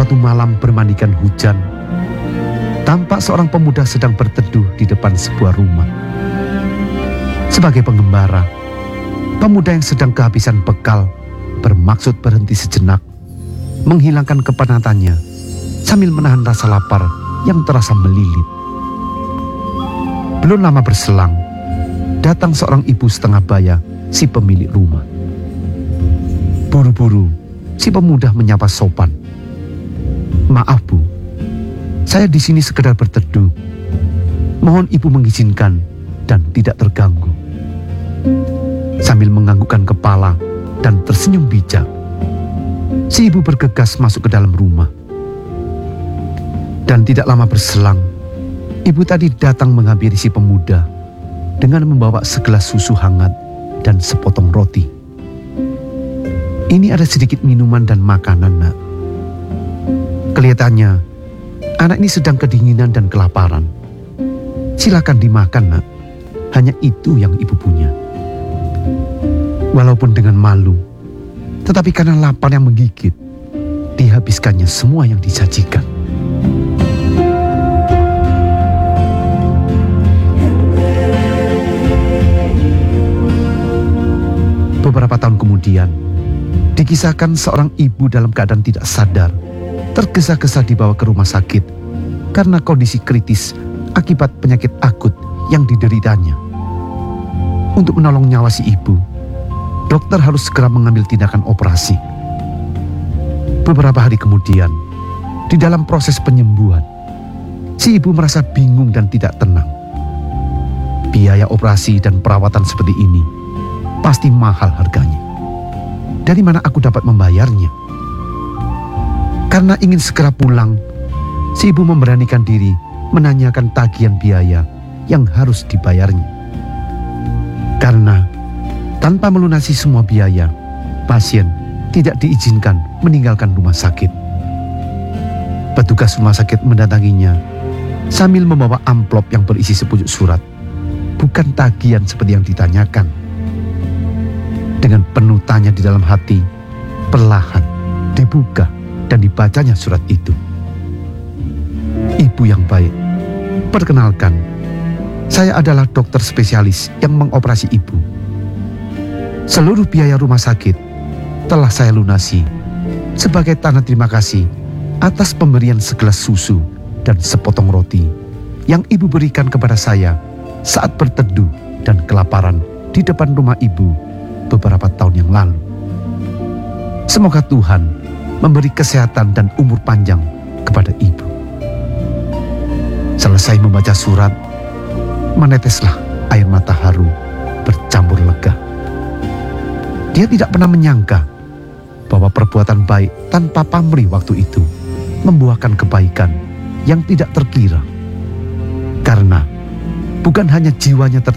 suatu malam bermandikan hujan, tampak seorang pemuda sedang berteduh di depan sebuah rumah. Sebagai pengembara, pemuda yang sedang kehabisan bekal bermaksud berhenti sejenak, menghilangkan kepenatannya sambil menahan rasa lapar yang terasa melilit. Belum lama berselang, datang seorang ibu setengah baya, si pemilik rumah. Buru-buru, si pemuda menyapa sopan. "Maaf Bu, saya di sini sekedar berteduh. Mohon ibu mengizinkan dan tidak terganggu." Sambil menganggukkan kepala dan tersenyum bijak, si ibu bergegas masuk ke dalam rumah. Dan tidak lama berselang, ibu tadi datang menghampiri si pemuda dengan membawa segelas susu hangat dan sepotong roti. "Ini ada sedikit minuman dan makanan, Nak. Kelihatannya anak ini sedang kedinginan dan kelaparan. Silakan dimakan, Nak. Hanya itu yang ibu punya." Walaupun dengan malu, tetapi karena lapar yang menggigit, dihabiskannya semua yang disajikan. Beberapa tahun kemudian, dikisahkan seorang ibu dalam keadaan tidak sadar, tergesa-gesa dibawa ke rumah sakit karena kondisi kritis akibat penyakit akut yang dideritanya. Untuk menolong nyawa si ibu, dokter harus segera mengambil tindakan operasi. Beberapa hari kemudian, di dalam proses penyembuhan, si ibu merasa bingung dan tidak tenang. Biaya operasi dan perawatan seperti ini pasti mahal harganya. Dari mana aku dapat membayarnya? Karena ingin segera pulang, si ibu memberanikan diri menanyakan tagihan biaya yang harus dibayarnya. Karena tanpa melunasi semua biaya, pasien tidak diizinkan meninggalkan rumah sakit. Petugas rumah sakit mendatanginya sambil membawa amplop yang berisi sepucuk surat, bukan tagihan seperti yang ditanyakan. Dengan penuh tanya di dalam hati, perlahan dibuka dan dibacanya surat itu. "Ibu yang baik, perkenalkan, saya adalah dokter spesialis yang mengoperasi ibu. Seluruh biaya rumah sakit telah saya lunasi sebagai tanda terima kasih atas pemberian segelas susu dan sepotong roti yang ibu berikan kepada saya saat berteduh dan kelaparan di depan rumah ibu beberapa tahun yang lalu. Semoga Tuhan memberi kesehatan dan umur panjang kepada ibu." Selesai membaca surat, meneteslah air mata haru bercampur lega. Dia tidak pernah menyangka bahwa perbuatan baik tanpa pamrih waktu itu membuahkan kebaikan yang tidak terkira. Karena bukan hanya jiwanya